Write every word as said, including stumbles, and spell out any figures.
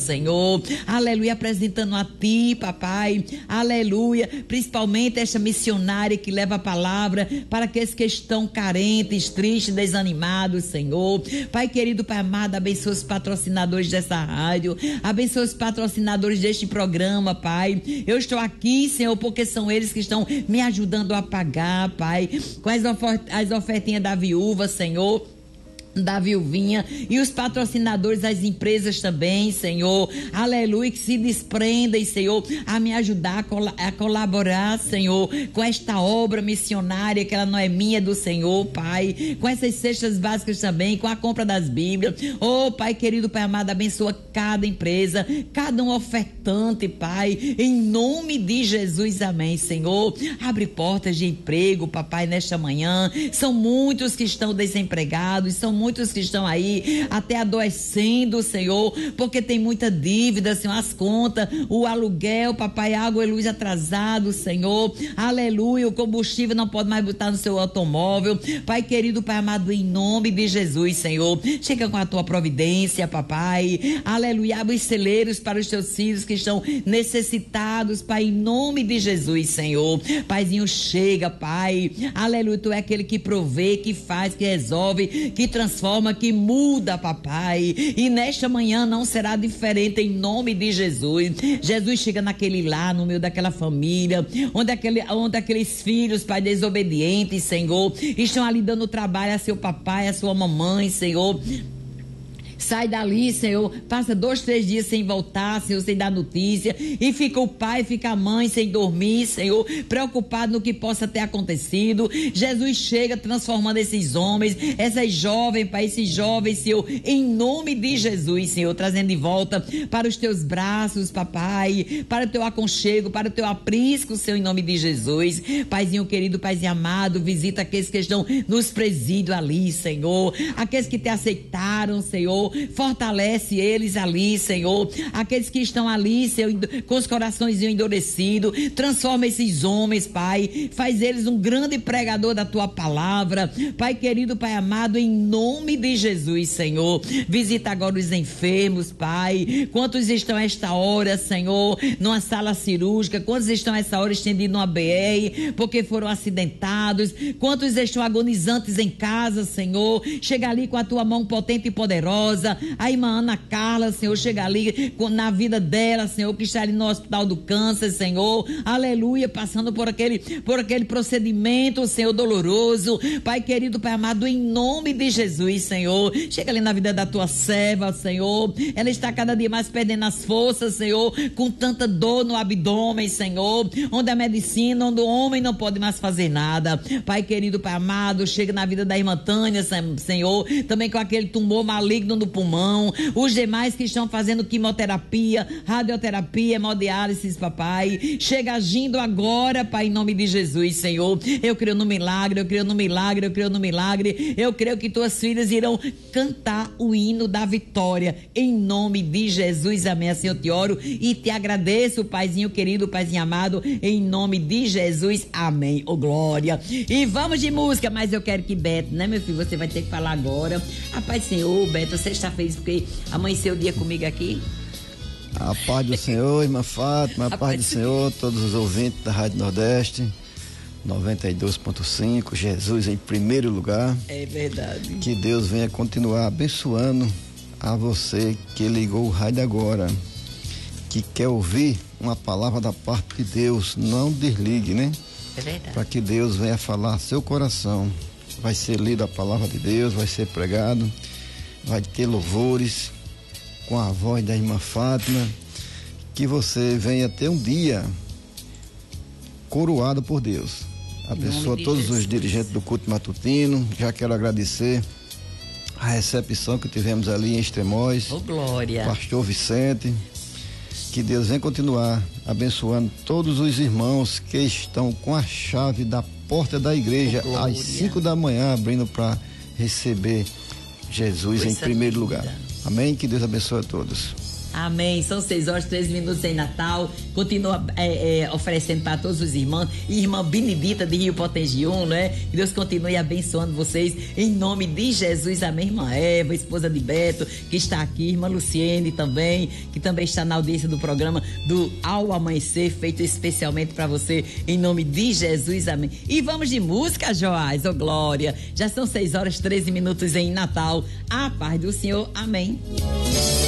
Senhor, aleluia, apresentando a Ti, papai, aleluia, principalmente esta missionária que leva a palavra para aqueles que estão carentes, tristes, desanimados, Senhor. Pai querido, Pai amado, abençoa os patrocinadores dessa rádio, abençoa os patrocinadores deste programa, Pai. Eu estou aqui, Senhor, porque são eles que estão me ajudando a pagar, Pai, com as, ofert- as ofertinhas da viúva, Senhor, da viuvinha, e os patrocinadores das empresas também, Senhor, aleluia, que se desprendem, Senhor, a me ajudar a, col- a colaborar, Senhor, com esta obra missionária, que ela não é minha, é do Senhor, Pai, com essas cestas básicas também, com a compra das Bíblias. Oh, Pai querido, Pai amado, abençoa cada empresa, cada um ofertante, Pai, em nome de Jesus, amém, Senhor. Abre portas de emprego, papai, nesta manhã. São muitos que estão desempregados, são muitos que estão aí até adoecendo, Senhor, porque tem muita dívida, Senhor, as contas, o aluguel, papai, água e luz atrasado, Senhor, aleluia, o combustível não pode mais botar no seu automóvel. Pai querido, Pai amado, em nome de Jesus, Senhor, chega com a tua providência, papai, aleluia, abre os celeiros para os teus filhos que estão necessitados, Pai, em nome de Jesus, Senhor. Paizinho, chega, Pai, aleluia, tu é aquele que provê, que faz, que resolve, que transforma, que muda, papai, e nesta manhã não será diferente, em nome de Jesus. Jesus chega naquele lar, no meio daquela família, onde, aquele, onde aqueles filhos, Pai, desobedientes, Senhor, estão ali dando trabalho a seu papai, a sua mamãe, Senhor. Sai dali, Senhor, passa dois, três dias sem voltar, Senhor, sem dar notícia, e fica o pai, fica a mãe sem dormir, Senhor, preocupado no que possa ter acontecido. Jesus chega transformando esses homens, essas jovens, Pai, esses jovens, Senhor, em nome de Jesus, Senhor, trazendo de volta para os teus braços, papai, para o teu aconchego, para o teu aprisco, Senhor, em nome de Jesus. Paizinho querido, Paizinho amado, visita aqueles que estão nos presídios ali, Senhor, aqueles que te aceitaram, Senhor, fortalece eles ali, Senhor, aqueles que estão ali, Senhor, com os corações endurecidos, transforma esses homens, Pai, faz eles um grande pregador da tua palavra, Pai querido, Pai amado, em nome de Jesus, Senhor. Visita agora os enfermos, Pai, quantos estão a esta hora, Senhor, numa sala cirúrgica, quantos estão a essa hora estendidos numa B R, porque foram acidentados, quantos estão agonizantes em casa, Senhor, chega ali com a tua mão potente e poderosa. A irmã Ana Carla, Senhor, chega ali na vida dela, Senhor, que está ali no hospital do câncer, Senhor, aleluia, passando por aquele, por aquele procedimento, Senhor, doloroso, Pai querido, Pai amado, em nome de Jesus, Senhor, chega ali na vida da tua serva, Senhor, ela está cada dia mais perdendo as forças, Senhor, com tanta dor no abdômen, Senhor, onde a medicina, onde o homem não pode mais fazer nada. Pai querido, Pai amado, chega na vida da irmã Tânia, Senhor, também com aquele tumor maligno no pulmão, os demais que estão fazendo quimioterapia, radioterapia, hemodiálise, papai, chega agindo agora, Pai, em nome de Jesus, Senhor. Eu creio no milagre, eu creio no milagre, eu creio no milagre, eu creio que tuas filhas irão cantar o hino da vitória, em nome de Jesus, amém. Assim eu te oro e te agradeço, Paizinho querido, Paizinho amado, em nome de Jesus, amém, ô glória. E vamos de música, mas eu quero que Beto, né, meu filho, você vai ter que falar agora. A paz do Senhor, Beto, você está feliz porque amanheceu o dia comigo aqui? A paz do Senhor, irmã Fátima, a, a paz, paz do Senhor, todos os ouvintes da Rádio Nordeste noventa e dois ponto cinco, Jesus em primeiro lugar. É verdade. Que Deus venha continuar abençoando a você que ligou o rádio agora, que quer ouvir uma palavra da parte de Deus, não desligue, né? É verdade. Para que Deus venha falar seu coração. Vai ser lida a palavra de Deus, vai ser pregado, vai ter louvores com a voz da irmã Fátima, que você venha ter um dia coroado por Deus. Abençoa todos Jesus. Os dirigentes do culto matutino. Já quero agradecer a recepção que tivemos ali em Extremóis. Oh, glória. Pastor Vicente. Que Deus venha continuar abençoando todos os irmãos que estão com a chave da porta da igreja oh, às cinco da manhã, abrindo para receber Jesus Coisa em primeiro linda. Lugar. Amém? Que Deus abençoe a todos. Amém. São seis horas, treze minutos em Natal. Continua é, é, oferecendo para todos os irmãos. Irmã Benedita de Rio Potengium, né? Que Deus continue abençoando vocês em nome de Jesus. Amém, irmã Eva, esposa de Beto, que está aqui. Irmã Luciene também, que também está na audiência do programa do Ao Amanhecer, feito especialmente para você em nome de Jesus. Amém. E vamos de música, Joás, ô glória. Já são seis horas, treze minutos em Natal. A paz do Senhor. Amém.